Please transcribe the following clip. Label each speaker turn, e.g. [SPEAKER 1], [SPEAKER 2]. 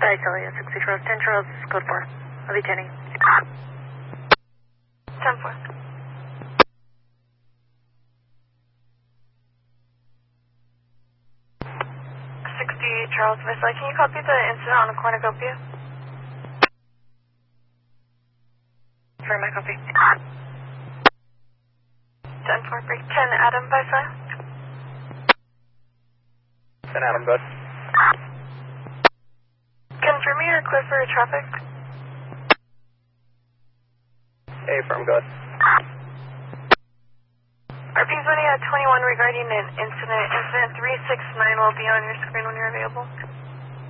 [SPEAKER 1] Hi, Celia, 60 Charles, 10 Charles, code 4. I'll be 10-8.
[SPEAKER 2] 10-4. 68 Charles, Versailles, can you copy the incident on the cornucopia?
[SPEAKER 1] For my copy.
[SPEAKER 2] 10-4, break 10, Adam, Versailles.
[SPEAKER 3] 10 Adam, good.
[SPEAKER 2] Confirm me you're clear for traffic.
[SPEAKER 3] Hey, firm, good.
[SPEAKER 2] RP's 21 regarding an incident. Incident 369 will be on your screen when you're available.